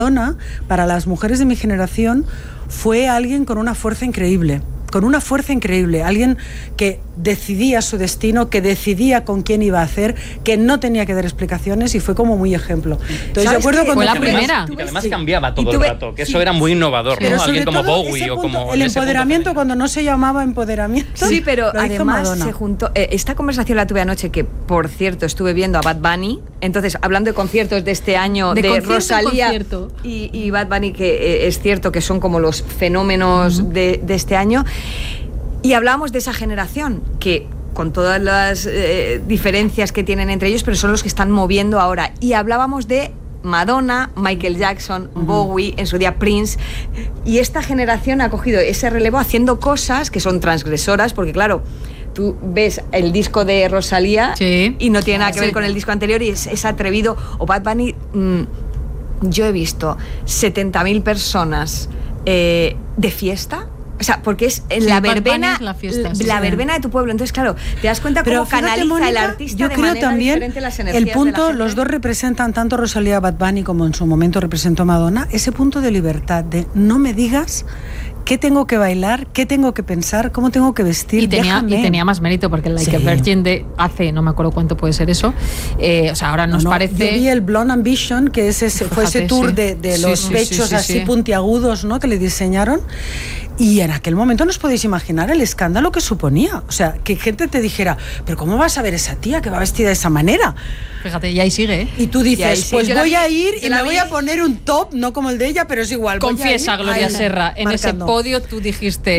Madonna, para las mujeres de mi generación, fue alguien con una fuerza increíble. Alguien que decidía su destino, que decidía con quién iba a hacer, que no tenía que dar explicaciones y fue como muy ejemplo. Entonces, de acuerdo con fue la primera. Y que además cambiaba todo el rato, que eso era muy innovador, ¿no? Alguien como Bowie o como... El empoderamiento cuando no se llamaba empoderamiento. Sí, pero además se juntó... esta conversación la tuve anoche, que por cierto estuve viendo a Bad Bunny, entonces hablando de conciertos de este año, de Rosalía y Bad Bunny, que es cierto que son como los fenómenos de este año. Y hablábamos de esa generación que, con todas las diferencias que tienen entre ellos, pero son los que están moviendo ahora. Y hablábamos de Madonna, Michael Jackson, Bowie, en su día Prince. Y esta generación ha cogido ese relevo haciendo cosas que son transgresoras, porque claro, tú ves el disco de Rosalía y no tiene nada que ver con el disco anterior y es atrevido. O Bad Bunny, yo he visto 70.000 personas de fiesta. O sea, porque es la verbena, la verbena de tu pueblo. Entonces, claro, te das cuenta cómo canaliza, Mónica, el artista yo de creo manera también diferente las energías el punto, de la gente. los dos representan, tanto Rosalía Bad Bunny como en su momento representó Madonna, ese punto de libertad, de no me digas qué tengo que bailar, qué tengo que pensar, cómo tengo que vestir. Y tenía más mérito, porque el Like a Virgin de hace, no me acuerdo cuánto puede ser eso, o sea, ahora nos parece... Yo vi el Blonde Ambition, que es fue ese tour de los pechos así puntiagudos, ¿no?, que le diseñaron. Y en aquel momento no os podéis imaginar el escándalo que suponía. O sea, que gente te dijera, pero ¿cómo vas a ver esa tía que va vestida de esa manera? Fíjate, y ahí sigue, ¿eh? Y tú dices, pues voy a ir y me voy a poner un top, no como el de ella, pero es igual. Confiesa, Gloria Serra, en ese podio tú dijiste,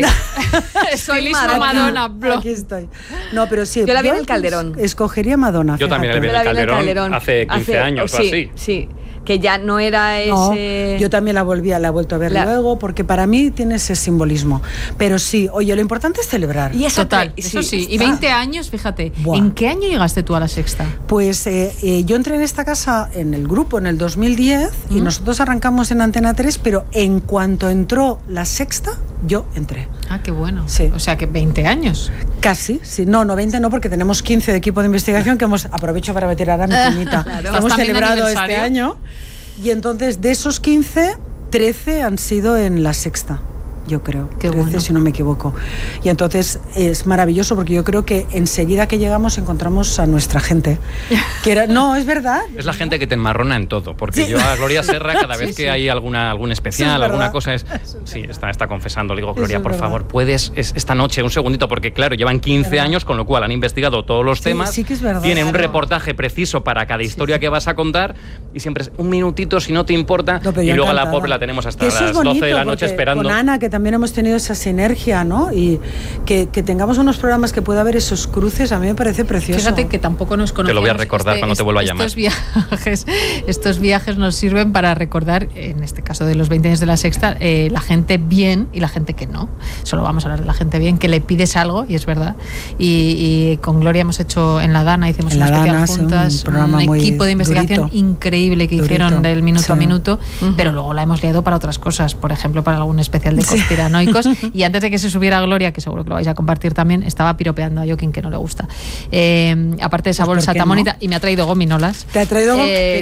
soy Madonna. Aquí estoy. No, pero sí. Yo la vi en el Calderón. Escogería Madonna. Yo también la vi en el Calderón hace 15 años o así. Sí. Que ya no era ese... Yo también la he vuelto a ver luego, porque para mí tiene ese simbolismo. Pero sí, oye, lo importante es celebrar. Y eso total, eso sí. Y 20 años, fíjate. Buah. ¿En qué año llegaste tú a La Sexta? Pues yo entré en esta casa, en el grupo, en el 2010, y nosotros arrancamos en Antena 3, pero en cuanto entró La Sexta, yo entré. Ah, qué bueno. Sí. O sea, que 20 años. Casi, sí. No, 20 no, porque tenemos 15 de equipo de investigación que aprovecho para meter a mi cuñita. Claro. Hemos celebrado este año. Y entonces, de esos 15, 13 han sido en La Sexta, yo creo. Qué 13, bueno. si no me equivoco. Y entonces es maravilloso, porque yo creo que enseguida que llegamos encontramos a nuestra gente. No, es verdad. Es la gente que te enmarrona en todo, porque yo a Gloria Serra, cada vez que hay algún especial, alguna cosa, está confesando. Le digo, Gloria, por favor, puedes esta noche, un segundito, porque claro, llevan 15 años, con lo cual han investigado todos los temas. Sí que es verdad. Tiene un reportaje preciso para cada historia que vas a contar, y siempre es un minutito, si no te importa, y luego a la pobre la tenemos hasta las 12 de la noche esperando. Con Ana, que también hemos tenido esa sinergia, ¿no? Y que tengamos unos programas que pueda haber esos cruces, a mí me parece precioso. Fíjate que tampoco nos conocemos. Te lo voy a recordar cuando te vuelva a llamar. Estos viajes nos sirven para recordar, en este caso de los 20 años de La Sexta, la gente bien y la gente que no. Solo vamos a hablar de la gente bien, que le pides algo, y es verdad. Y con Gloria hemos hecho en La Dana, hicimos una especial juntas, un equipo de investigación increíble que hicieron del minuto a minuto, pero luego la hemos liado para otras cosas, por ejemplo, para algún especial de conspiranoicos. Y antes de que se subiera Gloria, que seguro que lo vais a compartir también, estaba piropeando a Joaquín, que no le gusta. Aparte de esa bolsa tan bonita, y me ha traído gominolas. ¿Te ha traído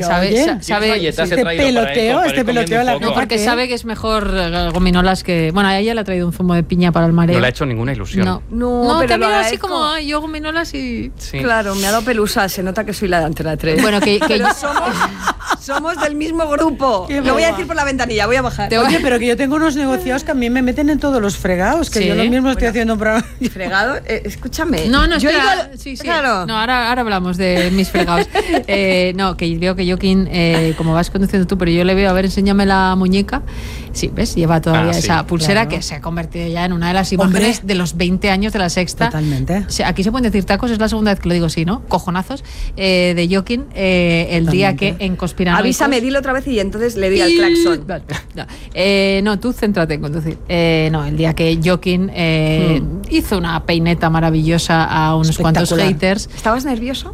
sabe este peloteo la no, porque sabe que es mejor gominolas que... Bueno, a ella le ha traído un zumo de piña para el mareo. No le ha hecho ninguna ilusión. No, pero te ha así como, yo gominolas y... Sí. Claro, me ha dado pelusa, se nota que soy la de Antena 3. Bueno, que somos del mismo grupo. Lo voy a decir por la ventanilla, voy a bajar. Oye, pero que yo tengo unos negociados que a mí me meten en todos los fregados, que yo lo mismo estoy haciendo un programa. ¿Fregado? Escúchame. No, yo igual, sí. Claro. No, ahora hablamos de mis fregados. No, que veo que Joaquín, como vas conduciendo tú, pero yo le veo, a ver, enséñame la muñeca. Sí, ¿ves? Lleva todavía esa pulsera que se ha convertido ya en una de las imágenes de los 20 años de La Sexta. Totalmente. O sea, aquí se pueden decir tacos, es la segunda vez que lo digo, sí, ¿no? Cojonazos. De Joaquín, el día que en Conspiranoicos... Avísame, dilo otra vez y entonces le diga el claxon. No, tú céntrate en conducir. No, el día que Joaquín hizo una peineta maravillosa a unos cuantos haters. ¿Estabas nervioso?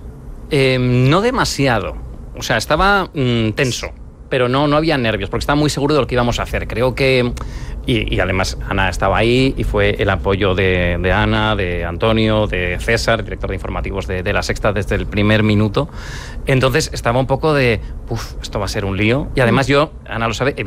No demasiado. O sea, estaba tenso, pero no había nervios, porque estaba muy seguro de lo que íbamos a hacer. Creo que Y además Ana estaba ahí y fue el apoyo de Ana, de Antonio, de César, director de informativos de La Sexta, desde el primer minuto. Entonces estaba un poco de, esto va a ser un lío. Y además yo, Ana lo sabe,